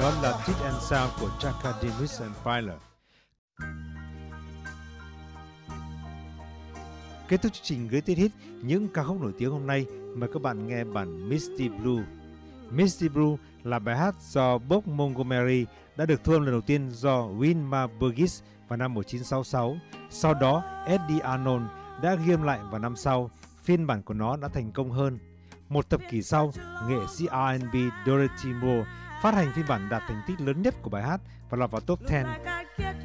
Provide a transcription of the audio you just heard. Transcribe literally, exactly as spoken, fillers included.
Đó là Teeth and Sound của Chaka Demus and Pyler. Kết thúc chương trình Greatest Hits những ca khúc nổi tiếng hôm nay, mời các bạn nghe bản Misty Blue. Misty Blue là bài hát do Bob Montgomery đã được thu âm lần đầu tiên do Wilma Burgess vào năm một nghìn chín trăm sáu mươi sáu. Sau đó, Eddie Arnold đã ghi âm lại vào năm sau. Phiên bản của nó đã thành công hơn. Một thập kỷ sau, nghệ sĩ R and B Dorothy Moore phát hành phiên bản đạt thành tích lớn nhất của bài hát và lọt vào top mười.